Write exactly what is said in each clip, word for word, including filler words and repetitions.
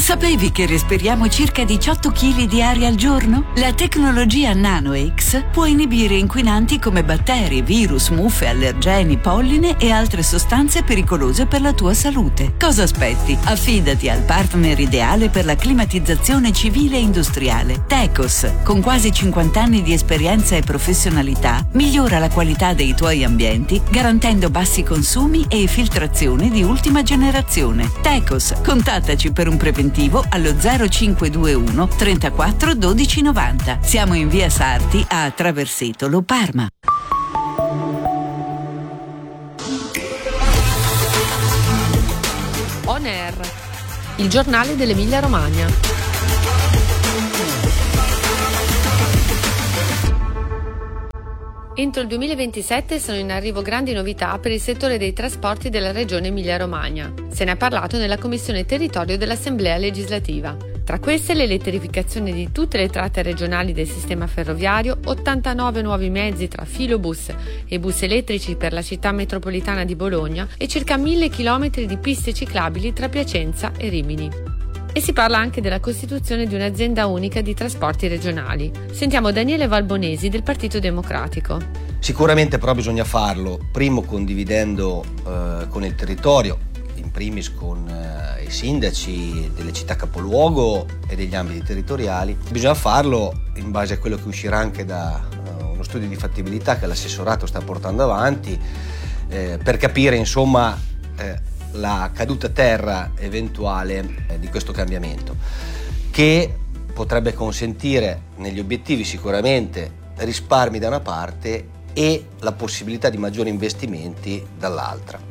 Sapevi che respiriamo circa diciotto chili di aria al giorno? La tecnologia NanoX può inibire inquinanti come batteri, virus, muffe, allergeni, polline e altre sostanze pericolose per la tua salute. Cosa aspetti? Affidati al partner ideale per la climatizzazione civile e industriale. Tecos, con quasi cinquanta anni di esperienza e professionalità, migliora la qualità dei tuoi ambienti garantendo bassi consumi e filtrazione di ultima generazione. Tecos, contattaci per un preventivo allo zero cinque due uno trentaquattro dodici novanta. Siamo in via Sarti a Traversetolo, Parma. On Air, il giornale dell'Emilia Romagna. Entro il duemilaventisette sono in arrivo grandi novità per il settore dei trasporti della regione Emilia-Romagna. Se ne è parlato nella Commissione Territorio dell'Assemblea Legislativa. Tra queste l'elettrificazione di tutte le tratte regionali del sistema ferroviario, ottantanove nuovi mezzi tra filobus e bus elettrici per la città metropolitana di Bologna e circa mille chilometri di piste ciclabili tra Piacenza e Rimini. E si parla anche della costituzione di un'azienda unica di trasporti regionali. Sentiamo Daniele Valbonesi del Partito Democratico. Sicuramente però bisogna farlo, primo condividendo eh, con il territorio, in primis con eh, i sindaci delle città capoluogo e degli ambiti territoriali. Bisogna farlo in base a quello che uscirà anche da uh, uno studio di fattibilità che l'assessorato sta portando avanti eh, per capire insomma eh, la caduta a terra eventuale eh, di questo cambiamento, che potrebbe consentire negli obiettivi sicuramente risparmi da una parte e la possibilità di maggiori investimenti dall'altra.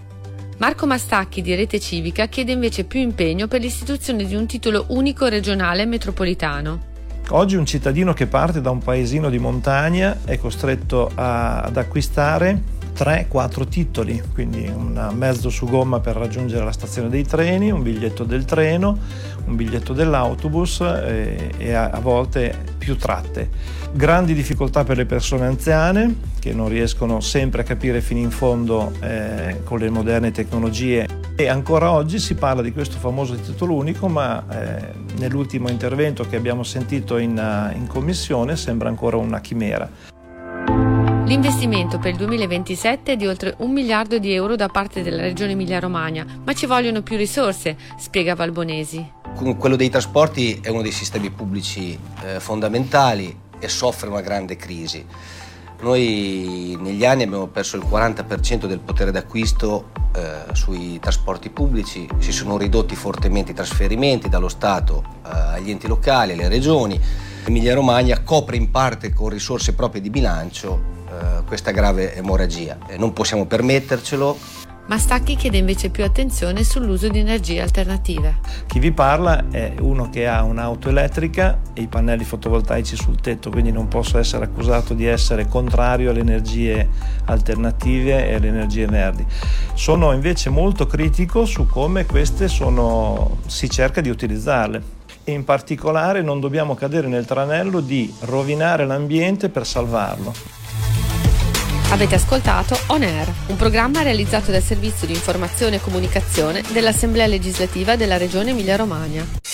Marco Mastacchi di Rete Civica chiede invece più impegno per l'istituzione di un titolo unico regionale metropolitano. Oggi un cittadino che parte da un paesino di montagna è costretto a, ad acquistare tre quattro titoli, quindi un mezzo su gomma per raggiungere la stazione dei treni, un biglietto del treno, un biglietto dell'autobus e, e a, a volte più tratte. Grandi difficoltà per le persone anziane che non riescono sempre a capire fino in fondo eh, con le moderne tecnologie, e ancora oggi si parla di questo famoso titolo unico, ma eh, nell'ultimo intervento che abbiamo sentito in, in commissione sembra ancora una chimera. L'investimento per il duemilaventisette è di oltre un miliardo di euro da parte della regione Emilia-Romagna, ma ci vogliono più risorse, spiega Valbonesi. Quello dei trasporti è uno dei sistemi pubblici eh, fondamentali e soffre una grande crisi. Noi negli anni abbiamo perso il quaranta per cento del potere d'acquisto eh, sui trasporti pubblici, si sono ridotti fortemente i trasferimenti dallo Stato eh, agli enti locali, alle regioni. Emilia-Romagna copre in parte con risorse proprie di bilancio eh, questa grave emorragia e non possiamo permettercelo. Mastacchi chiede invece più attenzione sull'uso di energie alternative. Chi vi parla è uno che ha un'auto elettrica e i pannelli fotovoltaici sul tetto, quindi non posso essere accusato di essere contrario alle energie alternative e alle energie verdi. Sono invece molto critico su come queste sono, si cerca di utilizzarle. E in particolare non dobbiamo cadere nel tranello di rovinare l'ambiente per salvarlo. Avete ascoltato On Air, un programma realizzato dal Servizio di Informazione e Comunicazione dell'Assemblea Legislativa della Regione Emilia-Romagna.